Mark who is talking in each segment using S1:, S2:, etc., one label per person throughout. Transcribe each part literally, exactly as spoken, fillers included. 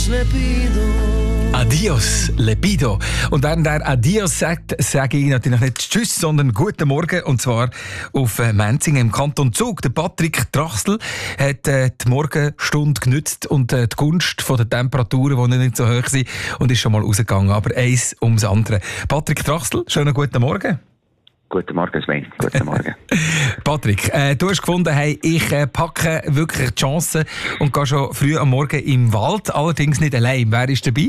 S1: Adios le pido.
S2: Adios, Lepido. Und während er Adios sagt, sage ich natürlich nicht Tschüss, sondern Guten Morgen. Und zwar auf Menzingen im Kanton Zug. Der Patrick Trachsel hat äh, die Morgenstunde genützt und äh, die Gunst von den Temperaturen, die nicht so hoch sind, und ist schon mal rausgegangen. Aber eins ums andere. Patrick Trachsel, schönen guten Morgen.
S3: Guten Morgen, Sven. Guten Morgen.
S2: Patrick, äh, du hast gefunden, hey, ich äh, packe wirklich die Chancen und gehe schon früh am Morgen im Wald, allerdings nicht allein. Wer ist dabei?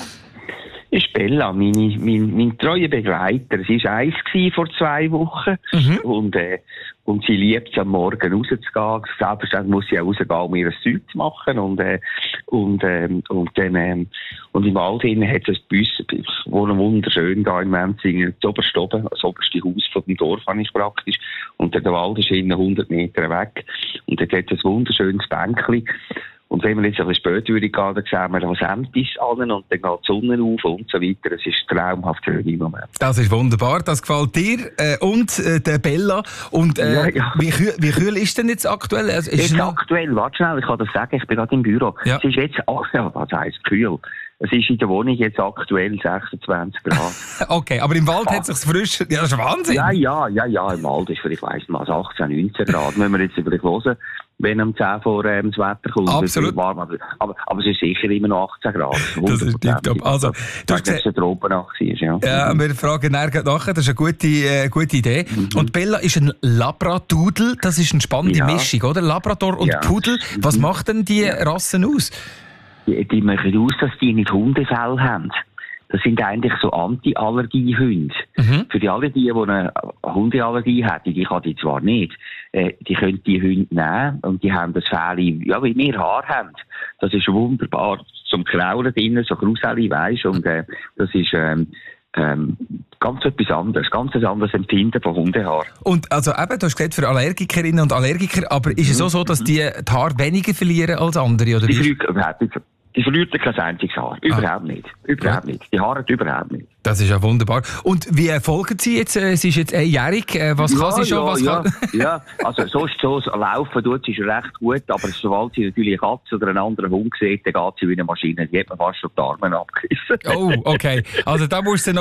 S3: Ist Bella, meine, mein, mein treuer Begleiter. Sie war eins vor zwei Wochen. Mhm. Und, äh, und sie liebt es, am Morgen rauszugehen. Selbstverständlich muss sie auch rausgehen, um ihr Zeug zu machen. Und, äh, und, ähm, und, dann, ähm, und im Wald hinein hat es bei uns, wohnen wunderschön da in Menzingen, das oberste oben, das oberste Haus von dem Dorf habe ich praktisch. Und der Wald ist innen hundert Meter weg. Und dort hat es ein wunderschönes Bänkchen. Und wenn wir jetzt ein bisschen später gehen, dann sehen wir was Ämtis an und dann geht die Sonne auf und so weiter. Es ist traumhaft schön im Moment.
S2: Das ist wunderbar, das gefällt dir äh, und äh, der Bella. Und äh, ja, ja. Wie, kühl, wie kühl ist denn jetzt aktuell? Also, ist
S3: jetzt
S2: noch...
S3: aktuell, warte schnell, ich kann das sagen, ich bin gerade im Büro. Ja. Es ist jetzt, ach ja, was heisst kühl? Es ist in der Wohnung jetzt aktuell sechsundzwanzig Grad.
S2: Okay, aber im Wald ah. hat es sich frisch... Ja, das ist Wahnsinn.
S3: Ja, ja, ja, ja, im Wald ist vielleicht, weiss mal, achtzehn, neunzehn Grad. Müssen wir jetzt vielleicht hören, wenn um zehn vor ähm, das Wetter kommt.
S2: Absolut.
S3: Warm, aber, aber, aber es ist sicher immer noch achtzehn Grad.
S2: Das ist tiptop. Also,
S3: du hast gesagt, dass es eine Tropennacht ist, ja.
S2: Ja, wir fragen nachher, das ist eine gute, äh, gute Idee. Mhm. Und Bella ist ein Labradudel, das ist eine spannende ja. Mischung, oder? Labrador und ja. Pudel. Was mhm. macht denn die ja. Rassen aus?
S3: Die, die machen aus, dass die nicht Hundefell haben. Das sind eigentlich so Anti-Allergie-Hunde. Mhm. Für die alle die, die eine Hundeallergie haben, die kann die zwar nicht, äh, die können die Hunde nehmen und die haben das Fell, ja, wie wir Haar haben. Das ist wunderbar zum Kraulen drinnen, so Kruseli, weisst, und äh, das ist ähm, ähm, ganz etwas anderes, ganz ein anderes Empfinden von Hundehaar.
S2: Und also eben, du hast gesagt, für Allergikerinnen und Allergiker, aber ist es auch so, dass die die Haare weniger verlieren als andere, oder wie?
S3: Die verliert kein einziges Haar. Überhaupt ah. nicht. Überhaupt ja. nicht. Die Haare überhaupt nicht.
S2: Das ist ja wunderbar. Und wie folgen Sie jetzt? Sie ist jetzt einjährig. Was ja, kann sie schon?
S3: Ja,
S2: was
S3: ja,
S2: kann...
S3: ja. Also sonst so laufen tut sie schon recht gut, aber sobald sie natürlich eine Katze oder einen anderen Hund sieht, dann geht sie wie eine Maschine. Die hat man fast schon die Arme abgerissen.
S2: Oh, okay. Also da musst du